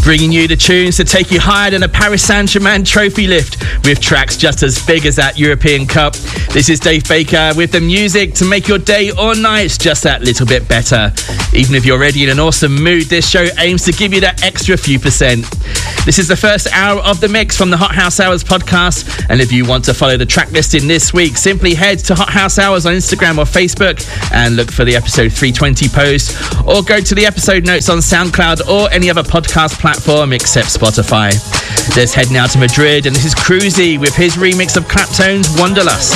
bringing you the tunes to take you higher than a Paris Saint-Germain trophy lift with tracks just as big as that European Cup. This is Dave Baker with the music to make your day or night just that little bit better. Even if you're already in an awesome mood, this show aims to give you that extra few percent. This is the first hour of the mix from the Hot House Hours podcast, and if you want to follow the track listing this week, simply head to Hot House Hours on Instagram or Facebook and look for the episode 320 post, or go to the episode notes on SoundCloud or any other podcast platform except Spotify. Let's head now to Madrid, and this is Cruzy with his remix of Clapton's Wanderlust.